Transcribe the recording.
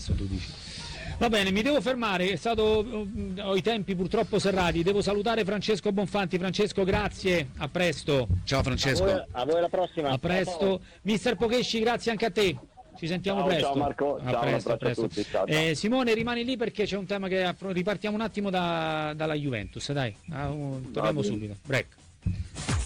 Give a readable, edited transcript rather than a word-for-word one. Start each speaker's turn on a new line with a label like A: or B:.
A: adesso tu dici. Va bene, mi devo fermare, ho i tempi purtroppo serrati, devo salutare Francesco Bonfanti. Francesco, grazie, a presto.
B: Ciao Francesco.
C: A voi alla prossima.
A: A presto. Mister Pochesci, grazie anche a te. Ci sentiamo presto.
C: Ciao Marco,
A: A
C: ciao,
A: presto,
C: un
A: a
C: abbraccio
A: presto.
C: a tutti. Ciao.
A: Simone, rimani lì perché c'è un tema che ripartiamo un attimo dalla Juventus, dai. Torniamo subito. Break.